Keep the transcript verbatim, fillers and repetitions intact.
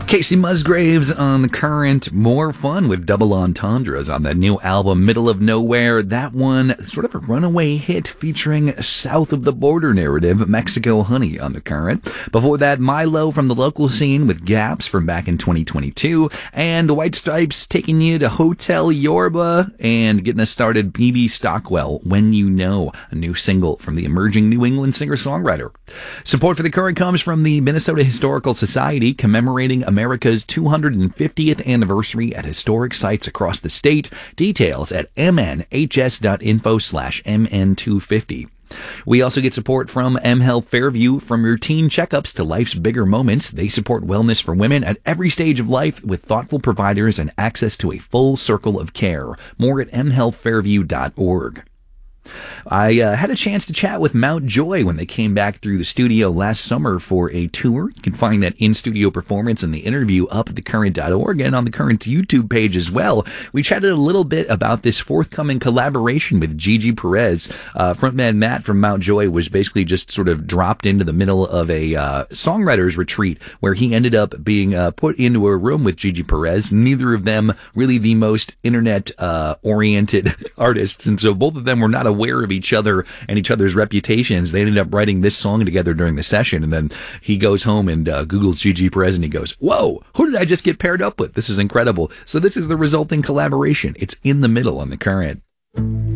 Casey Musgraves on The Current. More fun with double entendres on the new album Middle of Nowhere. That one, sort of a runaway hit featuring south of the border narrative, Mexico Honey on The Current. Before that, Milo from the local scene with Gaps from back in twenty twenty-two. And White Stripes taking you to Hotel Yorba and getting us started, B B Stockwell, When You Know, a new single from the emerging New England singer-songwriter. Support for The Current comes from the Minnesota Historical Society, commemorating America's two hundred fiftieth anniversary at historic sites across the state. Details at mnhs.info slash mn250. We also get support from mHealth Fairview. From routine checkups to life's bigger moments, they support wellness for women at every stage of life with thoughtful providers and access to a full circle of care. More at m health fairview dot org. I uh, had a chance to chat with Mount Joy when they came back through the studio last summer for a tour. You can find that in-studio performance and the interview up at the current dot org and on the Current's YouTube page as well. We chatted a little bit about this forthcoming collaboration with Gigi Perez. Uh, frontman Matt from Mount Joy was basically just sort of dropped into the middle of a uh, songwriter's retreat where he ended up being uh, put into a room with Gigi Perez. Neither of them really the most internet-oriented uh, artists, and so both of them were not aware of each other and each other's reputations. They ended up writing this song together during the session, and then he goes home and uh, Googles Gigi Perez and he goes, whoa, who did I just get paired up with? This is incredible. So this is the resulting collaboration. It's In the Middle on The Current.